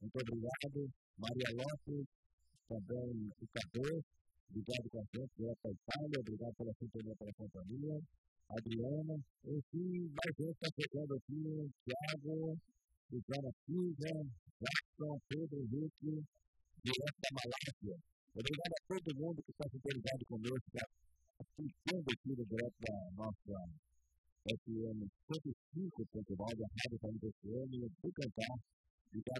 Muito obrigado. Maria Lopes, também o Cadu, obrigado com a gente, direto da Itália, obrigado pela sintonia, pela companhia. Adriana, enfim, mais gente está chegando aqui, Thiago, Luciana Silva, Jackson, Pedro Henrique, direto da Malásia. Obrigado a todo mundo que está sintonizado conosco, está assistindo aqui no direto da nossa FM 105.9, a Rádio País FM, do Cantar. Obrigado